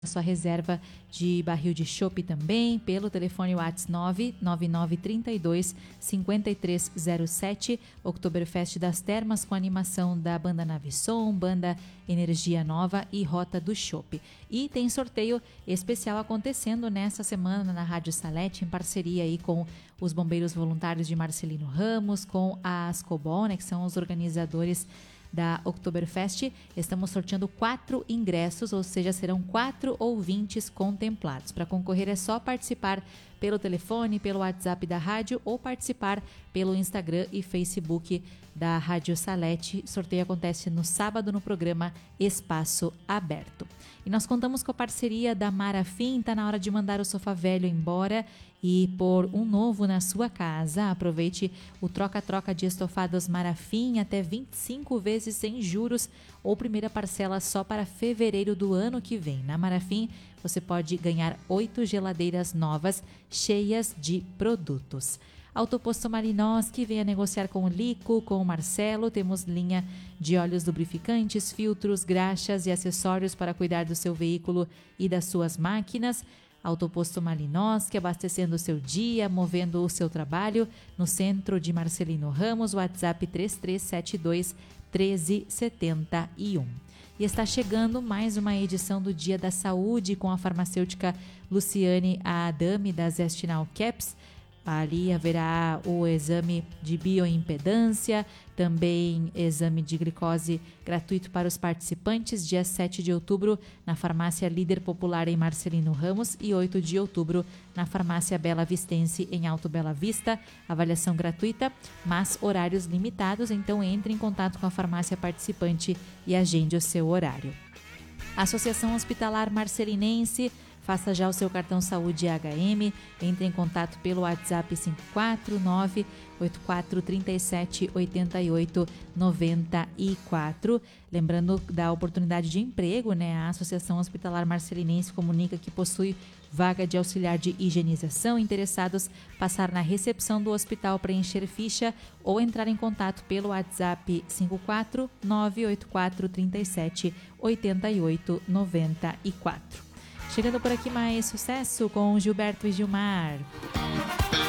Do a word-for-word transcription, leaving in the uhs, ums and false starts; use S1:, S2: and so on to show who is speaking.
S1: sua reserva de barril de chopp também pelo telefone WhatsApp nove nove nove três dois cinco três zero sete. Oktoberfest das Termas com animação da banda Navisson, banda Energia Nova e Rota do Chopp. E tem sorteio especial acontecendo nessa semana na Rádio Salete, em parceria aí com os bombeiros voluntários de Marcelino Ramos, com a Ascobol, né, que são os organizadores da Oktoberfest. Estamos sorteando quatro ingressos, ou seja, serão quatro ouvintes contemplados. Para concorrer é só participar pelo telefone, pelo WhatsApp da rádio ou participar pelo Instagram e Facebook da Rádio Salete. Sorteio acontece no sábado no programa Espaço Aberto. E nós contamos com a parceria da Marafim. Está na hora de mandar o sofá velho embora e pôr um novo na sua casa. Aproveite o troca-troca de estofados Marafim, até vinte e cinco vezes sem juros ou primeira parcela só para fevereiro do ano que vem. Na Marafim você pode ganhar oito geladeiras novas cheias de produtos. Autoposto Malinoski, venha negociar com o Lico, com o Marcelo. Temos linha de óleos lubrificantes, filtros, graxas e acessórios para cuidar do seu veículo e das suas máquinas. Autoposto Malinoski, abastecendo o seu dia, movendo o seu trabalho, no centro de Marcelino Ramos, WhatsApp três três sete dois um três sete um. E está chegando mais uma edição do Dia da Saúde com a farmacêutica Luciane Adame, da Zestinal Caps. Ali haverá o exame de bioimpedância, também exame de glicose gratuito para os participantes, dia sete de outubro na Farmácia Líder Popular em Marcelino Ramos e oito de outubro na Farmácia Bela Vistense em Alto Bela Vista. Avaliação gratuita, mas horários limitados, então entre em contato com a farmácia participante e agende o seu horário. Associação Hospitalar Marcelinense, faça já o seu cartão saúde H M, entre em contato pelo WhatsApp cinco quatro nove oito quatro três sete oito oito nove quatro. Lembrando da oportunidade de emprego, né? A Associação Hospitalar Marcelinense comunica que possui vaga de auxiliar de higienização. Interessados, passar na recepção do hospital, preencher ficha ou entrar em contato pelo WhatsApp cinco quatro nove oito quatro três sete oito oito nove quatro. Chegando por aqui mais sucesso com Gilberto e Gilmar.